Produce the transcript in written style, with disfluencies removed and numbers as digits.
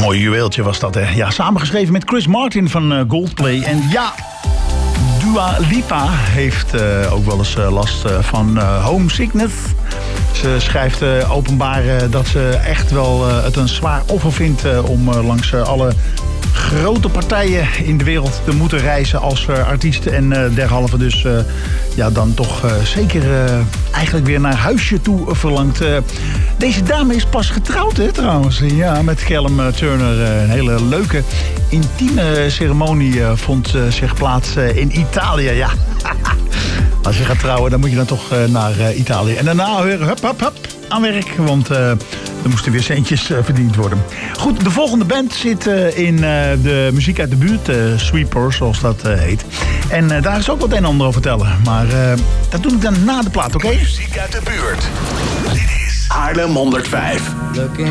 mooi juweeltje was dat, hè. Ja, samengeschreven met Chris Martin van Coldplay. En ja, Dua Lipa heeft ook wel eens last van homesickness. Ze schrijft openbaar dat ze echt wel het een zwaar offer vindt om langs alle grote partijen in de wereld te moeten reizen als artiest en derhalve. Dus ja, dan toch zeker eigenlijk weer naar huisje toe verlangt. Deze dame is pas getrouwd, hè, trouwens. Ja, met Callum Turner. Een hele leuke, intieme ceremonie vond zich plaats in Italië. Ja, als je gaat trouwen, dan moet je dan toch naar Italië. En daarna weer hup, aan werk, want er moesten weer centjes verdiend worden. Goed, de volgende band zit in de muziek uit de buurt, Sweepers, zoals dat heet. En daar is ook wat een en ander over vertellen. Maar dat doe ik dan na de plaat, oké? Muziek uit de buurt. Dit is Haarlem 105. Looking